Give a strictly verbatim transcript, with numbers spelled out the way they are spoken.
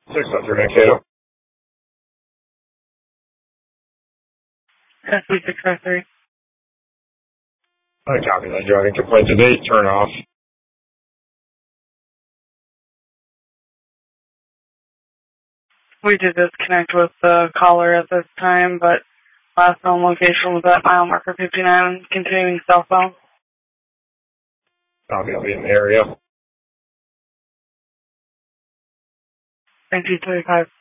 six hundred Mankato. S B six five three. I copy that. Driving complaint today. Turn off. We did disconnect with the caller at this time, but last known location was at mile marker fifty-nine, continuing southbound. Copy. I'll be in the area. nineteen thirty-five.